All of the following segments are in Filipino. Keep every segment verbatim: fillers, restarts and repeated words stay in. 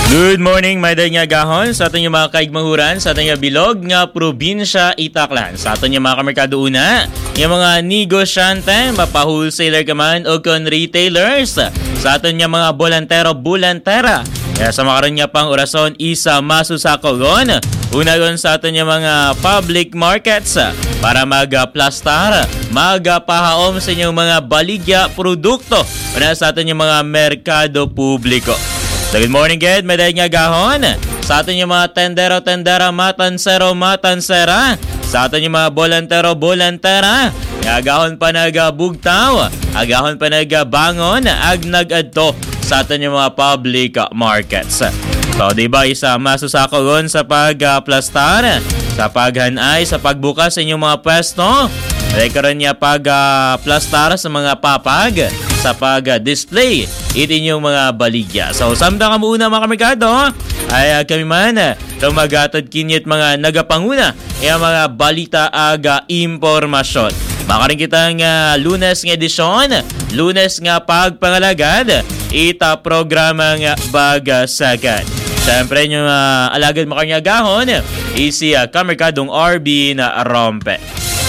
Good morning, may day nga gahon sa ating mga kaigmahuran sa ating bilog nga probinsya Itaklan. Sa ating mga kamerkado una, yung mga negosyante, mapa-wholesaler ka man o kon retailers. Sa ating mga bolantero-bulantera. Kaya sa makaroon niya pang orason, isa masusakogon. Una yun sa ating mga public markets para magaplastar, magapahaom sa inyong mga baligya produkto. Una sa ating mga merkado publiko. So good morning, good. May dahil nga gahon sa atin yung mga tendero-tendera, matansero-matansera, sa atin yung mga bolantero-bolantera, agahon pa nagabugtaw, agahon pa nagabangon, ag nag-adto sa atin yung mga public markets. So diba isa masusakogon sa pagplastar, sa paghanay, sa pagbukas sa inyong mga pwesto, ay karon niya pagplastar sa mga papag, sa pag-display itin yung mga baligya. So, samtang ka muna mga kamerkado, ay uh, kami man lumagatod kinyit mga nagapanguna yung mga balita aga impormasyon. Makarin kitang uh, lunes nga edisyon, lunes nga pagpangalagad, ita programa nga bagasagan. Siyempre yung uh, alagad makarin nga gahon, isi uh, kamerkadong R B na rompe.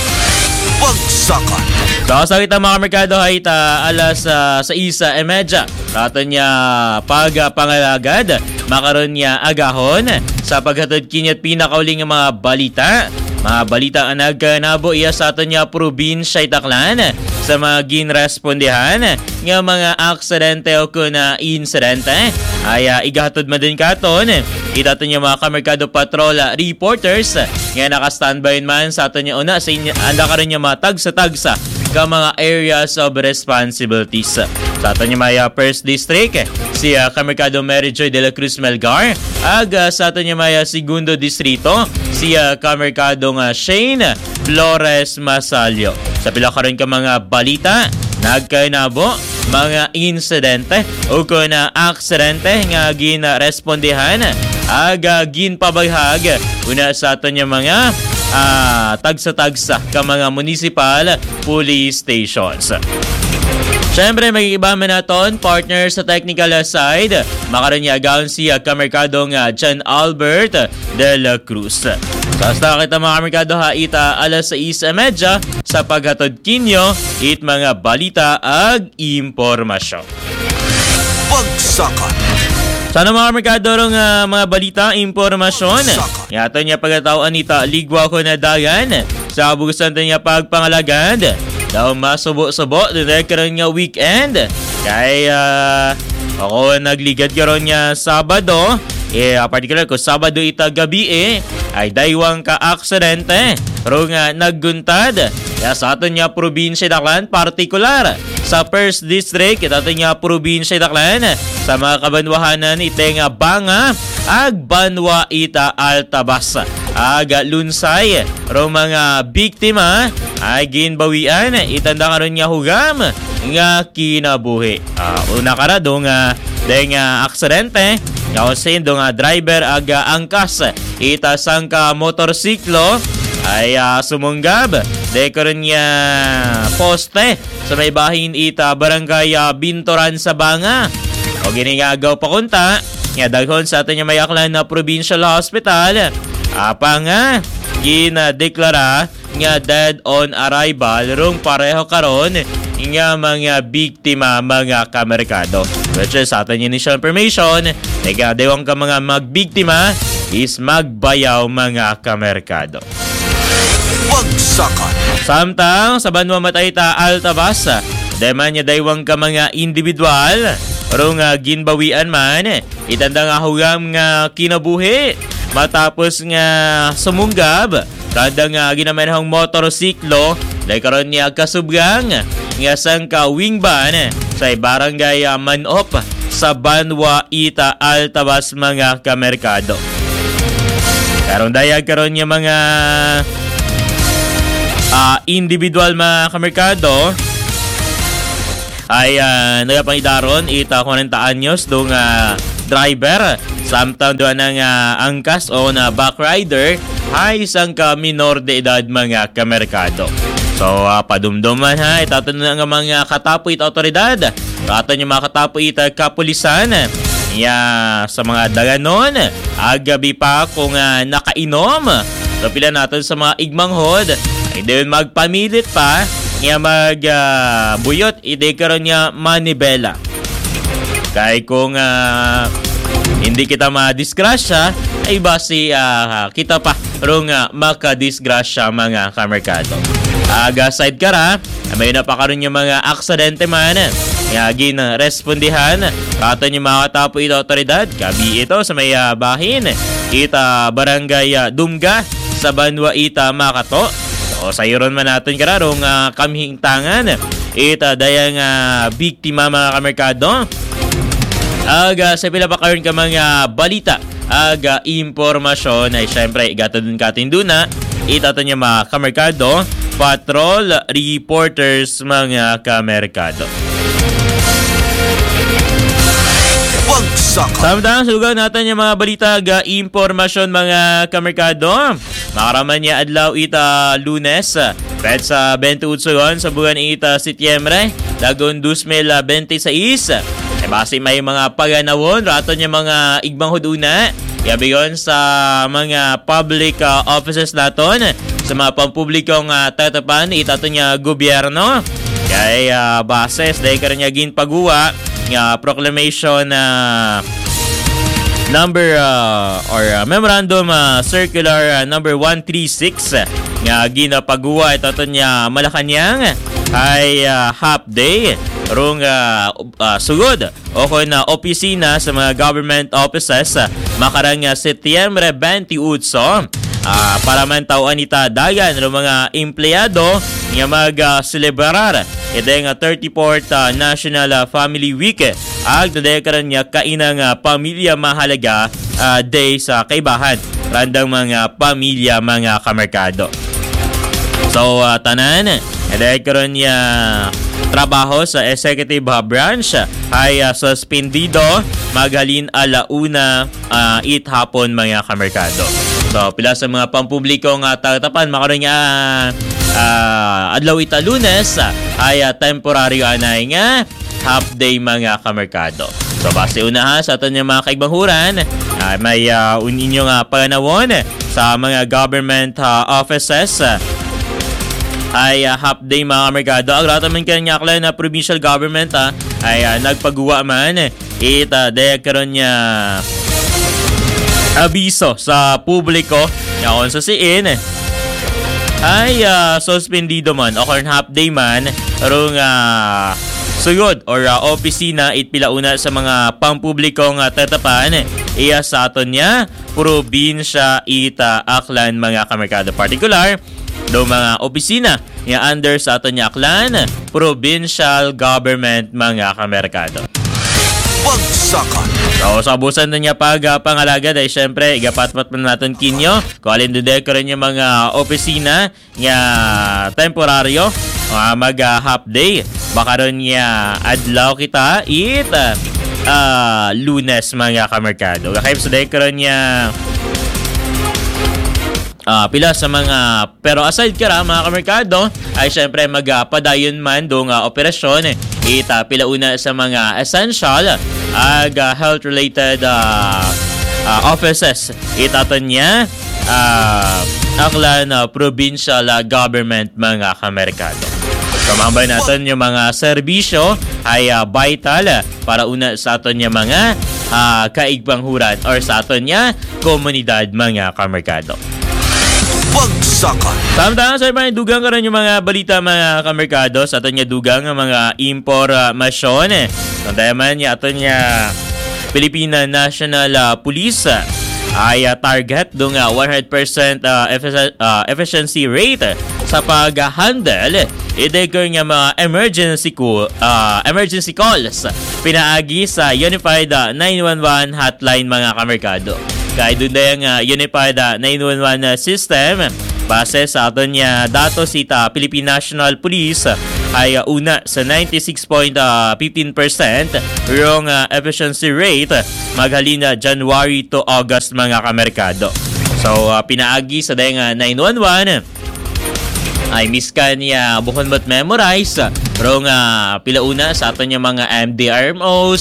Bagsakan. So, sa kita mga merkado ay ita alas uh, sa isa e medya. Rato niya pagpangalagad, makaroon niya agahon sa paghatod kinyat pinakauling mga balita. Mga balita ang nagkanabo iya sa ato niya probinsya Itaklan sa mga ginrespondihan nga mga aksidente o kuna insidente ay uh, igahatod mo din katon. Itato niya mga kamerkado patrola reporters nga naka-standby man sa ato niya una sa anda ka rin niya mga tagsa-tagsa ka mga areas of responsibilities. Sa ato niya maya First District, si uh, kamerkado Mary Joy de la Cruz Melgar, ag uh, sa ato niya maya Segundo Distrito, si uh, kamerkado nga Shane Flores Masalio. Sa pila ka rin ka mga balita, nagkainabo, mga insidente o kung na aksidente nga ginarespondihan, ag uh, ginpabaghag una sa ato niya mga Ah, tagsa-tagsa ka mga municipal police stations. Siyempre, mag-iba man naton, partner sa technical side, makaroon niya agawin si uh, kamerkadong uh, John Albert de la Cruz. So, hasta kita mga kamerkado ha, ita alas sa isa medya sa paghatod kinyo, it mga balita ag impormasyon. Bagsakan. Sana mga merkado rong uh, mga balita, impormasyon. Yato niya pagkatawaan nita, ligwa ko na dayan. Sa kabugusan niya pagpangalagad. Daw masubo-subo, direct karon nga weekend. Kaya uh, ako nagligad karon niya Sabado. Eh, particular ko, Sabado ita gabi eh, ay daywang ka-aksidente. Pero nga nagguntad. Kaya sa ato niya probinsya Itaklan, partikular sa First District, ito niya probinsya Itaklan, sa mga kabanwahanan ite nga Banga, ag Banwa ita Altabas, ag Lunsay, ro mga biktima ay ginbawian, itanda ka rin nga hugam nga kinabuhi. Uh, una ka na do nga dahil nga aksidente, nga kasi do nga driver ag angkas, ita sangka motorsiklo, ay uh, sumunggab dekaron niya poste sa may bahin ita barangay uh, Bintoran sa Banga o giningagaw pa kunta nga daghon sa atin niya mayaklan na provincial hospital apa nga ginadeklara nga dead on arrival rong pareho karon nga mga biktima mga kamerkado, which is sa atin initial information nagadewang ka mga magbiktima is magbayaw mga kamerkado. Bagsakan. Samtang sa Banwa Matayta Altabas, deman niya daywang ka mga individual pero nga ginbawian man, itanda nga hugam nga kinabuhi matapos nga sumunggab kada nga ginamanahong motorsiklo dahil karon niya kasubgang nga sangka wingban sa barangay Manop sa Banwa Ita Altabas mga kamerkado. Karon dayag karon niya mga Uh, individual mga kamerkado ay uh, nagapangidaron ita forty anyos dong uh, driver samtang doon ng uh, angkas o na backrider ay isang ka minor de edad mga kamerkado. So uh, padumduman ha itato na nga mga katapo ita otoridad ato niya mga katapo ita kapulisan ya sa mga daganon agabi pa kung uh, nakainom so pila natin sa mga igmanghod ay din magpamilit pa niya mag uh, buyot ide karon niya manibela kay kung uh, hindi kita madisgrasya ay basi uh, kita pa rong uh, makadisgrasya mga kamerkado aga side kara may napakaroon yung mga aksidente man yagi na respondihan katon yung mga tapo ito otoridad gabi ito sa may uh, bahin ita barangay uh, Dumga sa Banwa ita Makato o sa iron man natin kararong uh, kaming tangan ita dayang uh, biktima mga kamerkado aga sa pila pa karon ka mga balita aga impormasyon ay syempre igato dun katin duna ita to niya mga kamerkado patrol reporters mga kamerkado. Samtang sugaw natin yung mga balita ga impormasyon mga kamerkado. Makaraman niya adlaw ita Lunes. Pet sa twenty-eight sa buwan ita Setyembre. Dagon two thousand twenty-six. E base may mga paganawon. Rato niya mga igmang huduna. Yabigon sa mga public uh, offices naton. Sa mga pampublikong uh, tatapan itato niya gobyerno. Kaya uh, bases dahil ka rin niya ginpagawa nga proclamation na uh, number uh, or uh, memorandum uh, circular uh, number one thirty-six uh, nga ginapagawa ito niya Malacanang ay uh, half day rong uh, uh, sugod o kung na opisina sa mga government offices uh, makarang uh, Setyembre twenty-eight uh, para man tauan ita dagan ng mga empleyado nga mag-celebrar uh, ito nga thirty-fourth uh, National uh, Family Week ag nadekaran niya kainang uh, pamilya mahalaga uh, day sa kaibahan randang mga pamilya mga kamerkado. So uh, tanan nadekaran niya trabaho sa executive uh, branch ay uh, suspendido maghalin alauna uh, it hapon mga kamerkado. So pila sa mga pampublikong uh, tatapan makaroon niya uh, adlaw ita Lunes uh, ay uh, temporaryo anay nga half day mga kamerkado. So base una ha sa aton yung mga kaigbanguran uh, may uh, uninyo nga panawon sa mga government uh, offices uh, ay uh, half day mga kamerkado. Ang rato man kanya akla na provincial government uh, ay uh, nagpagawa man ita uh, dahil karon niya abiso sa publiko nga kung sa siin ay uh, suspendido man o kung half day man rong uh, sugod or uh, opisina itpilauna sa mga pampublikong uh, tatapan iya sa aton niya probinsya ita Aklan mga kamerkado. Particular do mga opisina nga under sa aton niya Aklan provincial government mga kamerkado. Pagsakan. So, sa abusan na niya pag uh, pangalaga dahil syempre igapatpat man natin kinyo kung alin doon ka rin yung mga opisina nga temporaryo uh, mag uh, half day baka rin niya adlaw kita it uh, Lunes mga kamerkado. Kakayip sa dahil ka rin niya Uh, pila sa mga pero aside kara mga kamerkado ay syempre magpadayon uh, man dong uh, operasyon ita pila una sa mga essential ag uh, health related uh, uh, offices ita to niya uh, Aklan uh, provincial uh, government mga kamerkado. Kamambay natin yung mga serbisyo ay uh, vital uh, para una sa aton niya mga uh, kaigpanghuran or sa aton niya komunidad mga kamerkado. Pagsakan. Samtang sa mga dugang karon yung mga balita mga kamerkado sa aton niya dugang mga impormasyon eh. Tanda man niya aton niya Philippine National uh, Police uh, ay uh, target dong uh, one hundred percent uh, effic- uh, efficiency rate uh, sa pag-handle idekor nga mga emergency call, uh, emergency calls pinaagi sa Unified uh, nine one one hotline mga kamerkado. Kaya doon na yung uh, Unified uh, nine one one uh, system base sa aton niya datos ita Philippine National Police uh, ay uh, una sa ninety-six point one five percent yung uh, efficiency rate uh, maghalin na January to August mga kamerkado. So uh, pinaagi sa dayang uh, nine one one ay miskan niya bukod mo't memorize rong uh, pilauna sa aton niya mga M D R M Os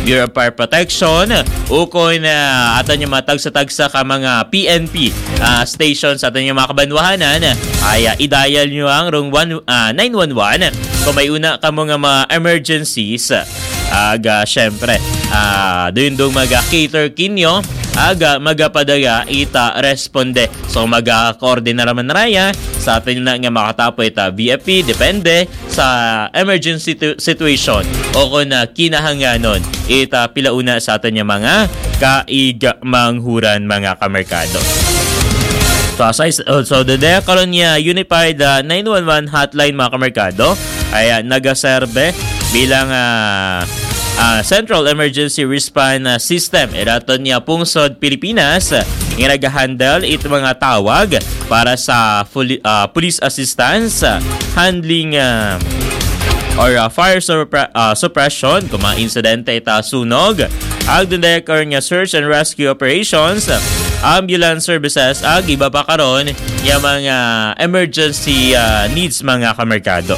Bureau of Fire Protection o kung uh, ato niya matag sa tagsa ka mga P N P uh, stations sa ato niya mga kabanwahanan ay uh, i-dial nyo ang rong uh, nine one one kung may una ka mga mga emergencies. Aga, syempre, uh, doon doon mag-cater kinyo, aga, magapadaga, ita responde. So, mag-coordinate naman raya sa atin na nga makatapo ita V F P, depende sa emergency situ- situation. O kung na kinahanganon, ita pilauna sa atin yung mga kaigmanghuran mga kamerkado. So, aside, also, the karon niya Unified uh, nine one one hotline mga kamerkado ay uh, nagaserbe bilang uh, uh, Central Emergency Response uh, System. Iraton niya Pungsod, Pilipinas nga nag-handle ito mga tawag para sa fully, uh, police assistance, uh, handling uh, or uh, fire supra- uh, suppression kung mga insidente ita sunog, agdendekar nga search and rescue operations, ambulance services, ag iba pa karon yung mga emergency uh, needs mga kamerkado.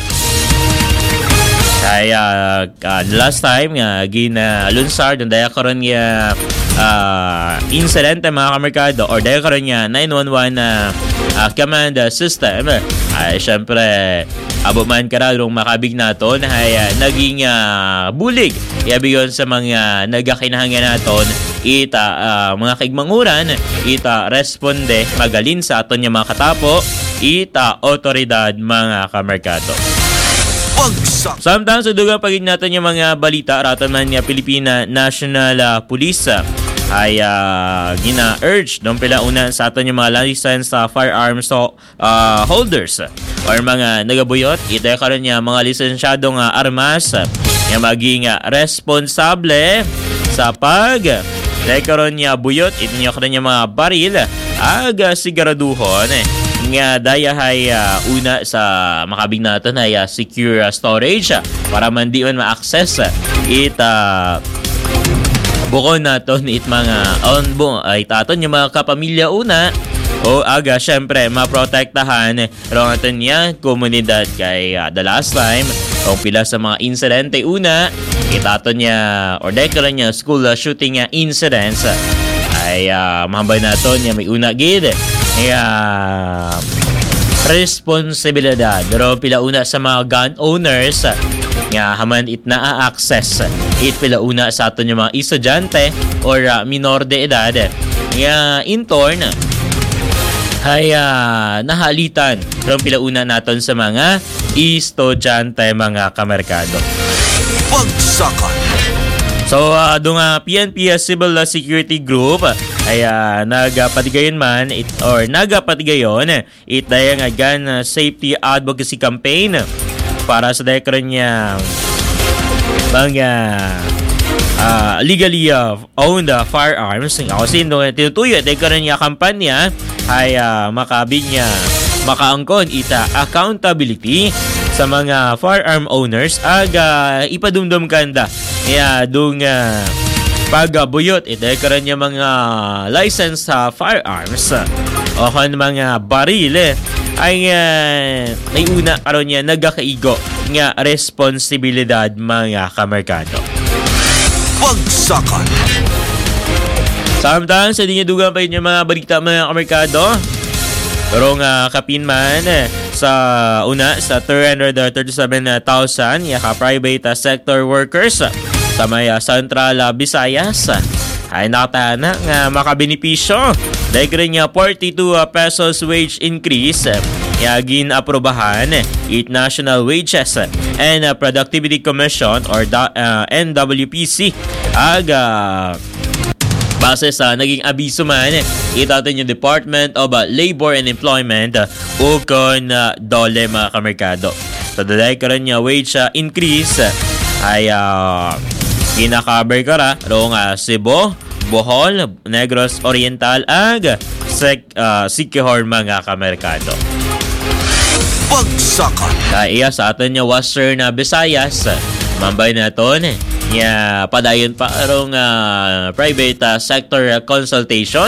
Kaya uh, last time nga gina lunsar dun daya karon nga uh, incident mga kamerkado or daya karon nga nine one one uh, uh, command system ay syempre abo man karadong makabig naton ay uh, naging uh, bulig yabiyon sa mga nagakinahangan naton ita uh, mga kaigmanguran ita responde magalin sa aton nga mga katapo ita otoridad mga kamerkado. Sometimes, sa dugang pagig natin yung mga balita, ratan man nga Pilipina National uh, Police uh, ay uh, gina-urge nung pilauna sa atin yung mga license sa uh, firearms uh, holders uh, or mga nagabuyot. Ito yung karoon niya mga lisensyadong uh, armas uh, nga maging uh, responsable sa pag dahil karoon niya buyot. Ito yung karoon niya mga baril aga siguraduhon eh nga daya hay uh, una sa makabig natin ay uh, secure uh, storage uh, para man di man ma-access uh, it uh, bukod natin it mga onbo ay taton yung mga kapamilya una o aga syempre maprotektahan rong atin niya komunidad kay uh, the last time o pila sa mga insidente una itaton niya or dekara niya school uh, shooting uh, incidents uh, ay uh, mahambay natin niya may una gid kaya responsibilidad pero pila una sa mga gun owners nga haman it na-access it pila una sa aton yung mga estudyante or uh, minor de edad nga in turn ay uh, nahalitan pero pila una naton sa mga estudyante mga kamerkado. Pagsakan. So, uh, doon nga P N P uh, Civil uh, Security Group ay uh, nagapatigayon man it, or nagapatigayon it dahil nga gun uh, safety advocacy campaign para sa dekran niya mga uh, legally uh, owned uh, firearms. Kasi nung tinutuyo at dekran niya kampanya ay uh, makabig niya makaangkon ita accountability sa mga firearm owners aga ipadumdum kanda ya dung uh, pagabuyot ito karon niya mga license sa uh, firearms o kan mga baril eh, ay uh, may una karon niya nagakaigo nga responsibilidad mga kamerkado. Pagsakan. Sometimes hindi niya dugang pa yun yung mga balita mga kamerkado pero nga kapin man eh, sa una sa three hundred thirty-seven thousand yaka private uh, sector workers uh, sa may uh, Central uh, Visayas uh, ay nakatana nga makabenepisyo dahil nga forty-two uh, pesos wage increase uh, yagin aprobahan uh, it National Wages uh, and uh, Productivity Commission or uh, N W P C aga base sa naging abiso man itatin yung Department of uh, Labor and Employment uh, o kon uh, dole mga kamerkado. So dahil karon niya wage uh, increase uh, ay uh, ginakaber kara rong uh, Cebu, Bohol, Negros Oriental ag sek uh, Siquijor mga kamerkado. Pagsakan. Kaya sa atin niya Western uh, Visayas uh, mambay na ton eh. Yeah, padayon pa arong uh, private uh, sector uh, consultation